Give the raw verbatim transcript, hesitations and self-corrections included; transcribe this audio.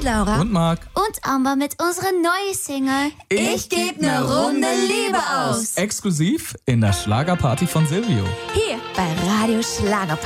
und Laura und Marc und Amber mit unserer neuen Single Ich geb ne Runde Liebe aus. Exklusiv in der Schlagerparty von Silvio. hier bei Radio Schlager.